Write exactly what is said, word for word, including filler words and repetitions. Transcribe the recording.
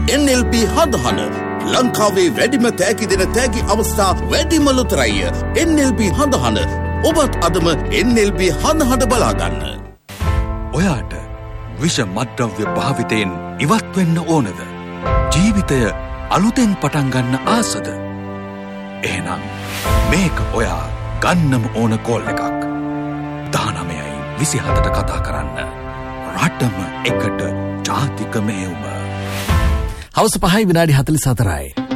එන් L P හඳහන ලංකාවේ වැඩිම තෑගි දෙන තෑගි අවස්ථා වැඩිම ලොතරැයි එන් එල් පී හඳහන. ඔබත් අදම එන් එල් පී හඳහන බලාගන්න. ඔයාට විෂ මද්ද්‍රව්‍ය භාවිතයෙන් ඉවත් වෙන්න ඕනද? ජීවිතය අලුතෙන් පටන් ගන්න ආසද? එහෙනම් මේක ඔයා ගන්නම ඕන කෝල් එකක්. දානමයයි විසිහතට කතා කරන්න. රටම එකට ජාතික මෙහෙයුම. හවස පහයි විනාඩි හතළිස් හතරයි.